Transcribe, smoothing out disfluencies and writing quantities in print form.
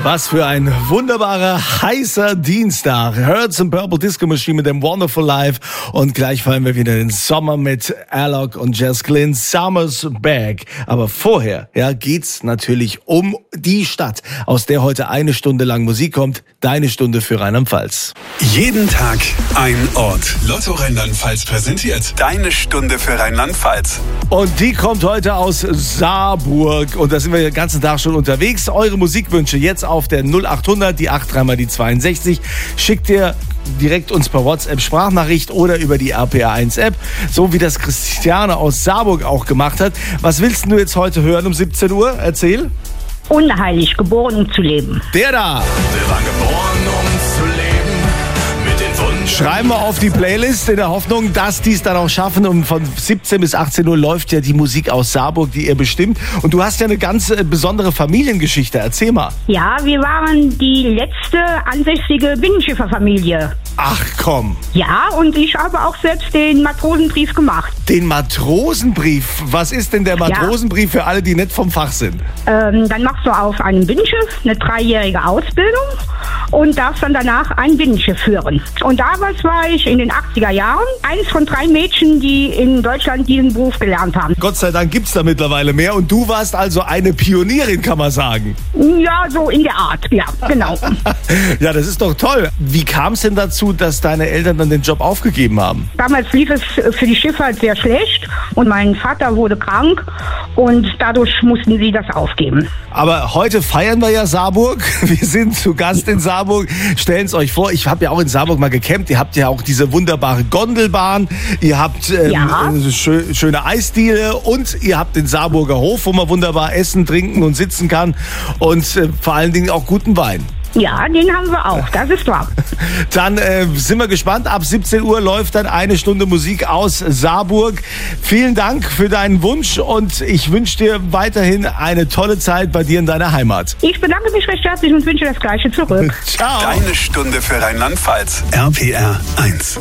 Was für ein wunderbarer, heißer Dienstag. Hurts and Purple Disco Machine mit dem Wonderful Life. Und gleich fallen wir wieder in den Sommer mit Alok und Jess Glynn. Summer's Back. Aber vorher, geht's natürlich um die Stadt, aus der heute eine Stunde lang Musik kommt. Deine Stunde für Rheinland-Pfalz. Jeden Tag ein Ort. Lotto Rheinland-Pfalz präsentiert Deine Stunde für Rheinland-Pfalz. Und die kommt heute aus Saarburg. Und da sind wir den ganzen Tag schon unterwegs. Eure Musikwünsche jetzt auf der 0800, die 83 mal die 62. Schickt ihr direkt uns per WhatsApp Sprachnachricht oder über die RPR1 App, so wie das Christiane aus Saarburg auch gemacht hat. Was willst du jetzt heute hören um 17 Uhr? Erzähl. Unheilig, geboren um zu leben. Der da. Wir waren geboren, um zu leben, mit den Wunden. Schreiben wir auf die Playlist in der Hoffnung, dass die es dann auch schaffen. Und von 17 bis 18 Uhr läuft ja die Musik aus Saarburg, die ihr bestimmt. Und du hast ja eine ganz besondere Familiengeschichte. Erzähl mal. Ja, wir waren die letzte ansässige Binnenschifferfamilie. Ach komm. Ja, und ich habe auch selbst den Matrosenbrief gemacht. Den Matrosenbrief? Was ist denn der Matrosenbrief für alle, die nicht vom Fach sind? Dann machst du auf einem Binnenschiff eine 3-jährige Ausbildung und darfst dann danach ein Binnenschiff führen. Und damals war ich in den 80er Jahren eins von 3 Mädchen, die in Deutschland diesen Beruf gelernt haben. Gott sei Dank gibt's da mittlerweile mehr. Und du warst also eine Pionierin, kann man sagen. Ja, so in der Art. Ja, genau. Ja, das ist doch toll. Wie kam es denn dazu, dass deine Eltern dann den Job aufgegeben haben? Damals lief es für die Schifffahrt sehr schlecht und mein Vater wurde krank und dadurch mussten sie das aufgeben. Aber heute feiern wir ja Saarburg. Wir sind zu Gast in Saarburg. Stellen es euch vor, ich habe ja auch in Saarburg mal gecampt. Ihr habt ja auch diese wunderbare Gondelbahn. Ihr habt schöne Eisdiele und ihr habt den Saarburger Hof, wo man wunderbar essen, trinken und sitzen kann und vor allen Dingen auch guten Wein. Ja, den haben wir auch, das ist wahr. Dann sind wir gespannt. Ab 17 Uhr läuft dann eine Stunde Musik aus Saarburg. Vielen Dank für deinen Wunsch und ich wünsche dir weiterhin eine tolle Zeit bei dir in deiner Heimat. Ich bedanke mich recht herzlich und wünsche das Gleiche zurück. Ciao. Deine Stunde für Rheinland-Pfalz. RPR 1.